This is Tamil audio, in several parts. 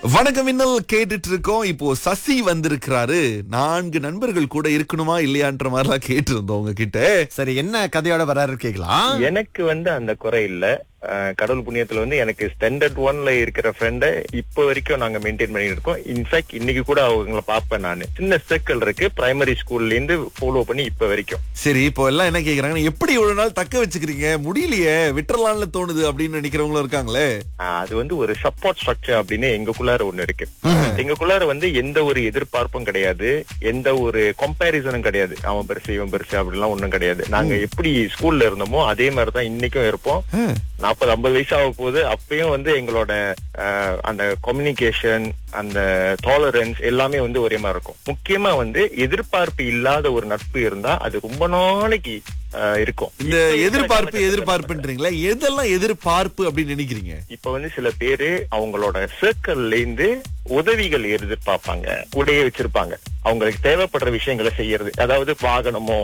வணக்கம் இன்னல் கேட்டுட்டு இருக்கோம். இப்போ சசி வந்திருக்கிறாரு. 4 நண்பர்கள் கூட இருக்கணுமா இல்லையான்ற மாதிரிலாம் கேட்டு இருந்தோம் உங்ககிட்ட. சரி, என்ன கதையோட வராரு கேக்கலாம். எனக்கு அந்த குறை இல்ல. கடவுள் புண்ணியத்துல எனக்கு ஸ்டாண்டர்ட் 1ல இருக்கிற ஃப்ரெண்ட இப்ப வரைக்கும் நாங்க மெயின்டைன் பண்ணிட்டு இருக்கோம். இன்ஃபேக்ட் இன்னைக்கு கூட அவங்கள பாப்பேன் நானு. சின்ன சர்க்கிள் இருக்கு, பிரைமரி ஸ்கூல்ல இருந்து ஃபாலோ பண்ணி இப்ப வரைக்கும். சரி, இப்போ எல்லாம் என்ன கேக்குறாங்க, எப்படி இவ்வளவு நாள் தக்க வச்சுக்கிறீங்க, முடியலையே விட்டுறலாம்னு தோணுது அப்படின்னு நினைக்கிறவங்களும் இருக்காங்களே. அது ஒரு சப்போர்ட் ஸ்ட்ரக்சர் அப்படின்னு எங்களுக்குள்ளார ஒண்ணு இருக்கு. எங்களுக்குள்ளார எந்த ஒரு எதிர்பார்ப்பும் கிடையாது, எந்த ஒரு கம்பேரிசனும் கிடையாது. அவன் பெருசு இவன் பெருசு அப்படிலாம் ஒண்ணும் கிடையாது. நாங்க எப்படி ஸ்கூல்ல இருந்தோமோ அதே மாதிரிதான் இன்னைக்கும் இருப்போம். 40-50 வயசு ஆக போகுது. அப்பயும் எங்களோட அந்த கம்யூனிகேஷன், அந்த டாலரன்ஸ் எல்லாமே ஒரே மாதிரி இருக்கும். முக்கியமா எதிர்பார்ப்பு இல்லாத ஒரு நட்பு இருந்தா அது ரொம்ப நாளைக்கு இருக்கும். இந்த எதிர்பார்ப்புன்றீங்களா, எதெல்லாம் எதிர்பார்ப்பு அப்படின்னு நினைக்கிறீங்க? இப்ப சில பேரு அவங்களோட சர்க்கிள்ல இருந்து உதவிகள் எதிர்பார்ப்பாங்க, கூடயே வச்சிருப்பாங்க. அவங்களுக்கு தேவைப்படுற விஷயங்களை செய்யறது, அதாவது வாகனமோ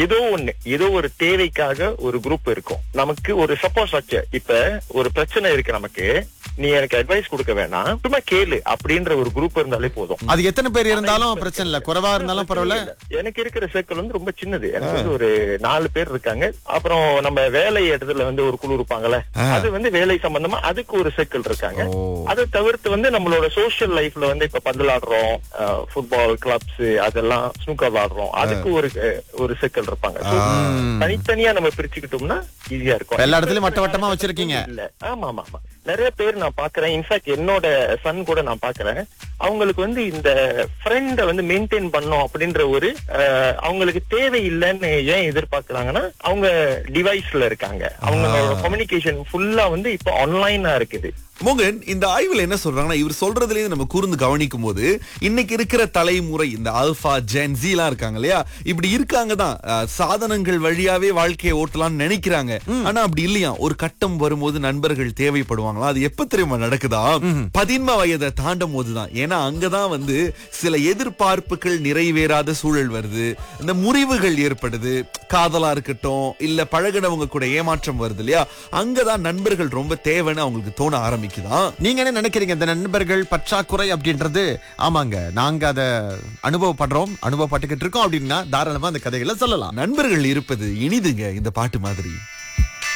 ஏதோ ஒரு தேவைக்காக ஒரு குரூப் இருக்கும். நமக்கு ஒரு சப்போர்ட் ஸ்ட்ரக்சர். இப்ப ஒரு பிரச்சனை இருக்கு, நமக்கு நீ எனக்கு அட்வைஸ் கொடுக்க வேணாம், சும்மா கேளு அப்படின்ற ஒரு குரூப் இருந்தாலே போதும். அது எத்தனை பேர் இருந்தாலும் பிரச்சனை இல்ல, குறைவா இருந்தாலும் பரவாயில்ல. எனக்கு இருக்கிற சர்க்கிள் ரொம்ப சின்னது. எனக்கு ஒரு 4 பேர் இருக்காங்க. அப்புறம் நம்ம வேலை இடத்துல ஒரு குழு இருப்பாங்கல்ல, அது வேலை சம்பந்தமா அதுக்கு ஒரு சர்க்கிள் இருக்காங்க. அதை தவிர்த்து நம்மளோட சோசியல் லைஃப்ல இப்ப பந்து விளாடுறோம், ஃபுட்பால் கிளப்ஸ், அதெல்லாம் ஸ்னூக்கர் விளாடுறோம், அதுக்கு ஒரு சர்க்கிள் இருப்பாங்க. தனித்தனியா நம்ம பிரிச்சுக்கிட்டோம்னா ஈஸியா இருக்கும். எல்லா இடத்துலயும் வட்டமா வச்சிருக்கீங்க. இல்ல, ஆமா ஆமா ஆமா, நிறைய பேர் நான் பாக்குறேன். இன்ஃபேக்ட் என்னோட சன் கூட நான் பாக்குறேன். அவங்களுக்கு இந்த ஃப்ரெண்ட மெயின்டைன் பண்ணோம் அப்படின்ற ஒரு அவங்களுக்கு தேவை இல்லைன்னு ஏன் எதிர்பார்க்கறாங்கன்னா, அவங்க டிவைஸ்ல இருக்காங்க. அவங்களோட கம்யூனிகேஷன் ஃபுல்லா இப்ப ஆன்லைனா இருக்குது. மோகன், இந்த ஆய்வுல என்ன சொல்றாங்கன்னா, இவர் சொல்றதுல நம்ம கூர்ந்து கவனிக்கும் போது இன்னைக்கு இருக்கிற தலைமுறை, இந்த ஆல்பா ஜென் ஜி எல்லாம் இருக்காங்க இல்லையா, இப்படி இருக்காங்க தான். சாதனங்கள் வழியாவே வாழ்க்கையை ஓட்டலாம்னு நினைக்கிறாங்க. ஆனா அப்படி இல்லையா. ஒரு கட்டம் வரும்போது நண்பர்கள் தேவைப்படுவாங்களா, அது எப்ப தெரியுமா நடக்குதா, 15 வயதை தாண்டும் போதுதான். ஏன்னா அங்கதான் சில எதிர்பார்ப்புகள் நிறைவேறாத சூழல் வருது, இந்த முறிவுகள் ஏற்படுது. காதலா இருக்கட்டும், இல்ல பழகினவங்க கூட ஏமாற்றம் வருது இல்லையா, அங்கதான் நண்பர்கள் ரொம்ப தேவைன்னு அவங்களுக்கு தோண ஆரம்பிக்குதான். நீங்க என்ன நினைக்கிறீங்க, இந்த நண்பர்கள் பற்றாக்குறை அப்படின்றது? ஆமாங்க, நாங்க அதை அனுபவப்பட்டுக்கிட்டு இருக்கோம் அப்படின்னா தாராளமா அந்த கதைகளை சொல்லலாம். நண்பர்கள் இருப்பது இனிதுங்க, இந்த பாட்டு மாதிரி.